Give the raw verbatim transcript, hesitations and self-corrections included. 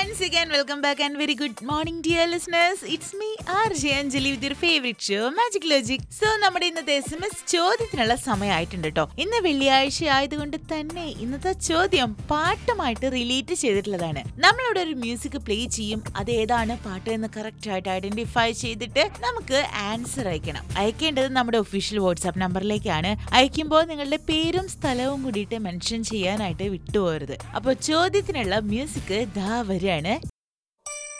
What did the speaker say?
Once again, welcome back and very good morning, dear listeners. It's me, R J Anjali, with your favorite show, Magic Logic. So, നമ്മുടെ ഇന്നത്തെ S M S ചോദ്യത്തിനുള്ള സമയമായിട്ടുണ്ട് കേട്ടോ. ഇന്ന് വെള്ളിയാഴ്ച ആയതുകൊണ്ട് തന്നെ ഇന്നത്തെ ചോദ്യം പാട്ടുമായിട്ട് റിലേറ്റ് ചെയ്തിട്ടുള്ളതാണ്. നമ്മളിവിടെ ഒരു മ്യൂസിക് പ്ലേ ചെയ്യും, അത് ഏതാണ് പാട്ട് എന്ന് കറക്റ്റ് ആയിട്ട് ഐഡന്റിഫൈ ചെയ്തിട്ട് നമുക്ക് ആൻസർ അയക്കണം. അയക്കേണ്ടത് നമ്മുടെ ഒഫീഷ്യൽ വാട്സ്ആപ്പ് നമ്പറിലേക്കാണ്. അയക്കുമ്പോൾ നിങ്ങളുടെ പേരും സ്ഥലവും കൂടിയിട്ട് മെൻഷൻ ചെയ്യാനായിട്ട് വിട്ടുപോകരുത്. അപ്പോൾ ചോദ്യത്തിനുള്ള മ്യൂസിക് ദാ വരികയാണ്.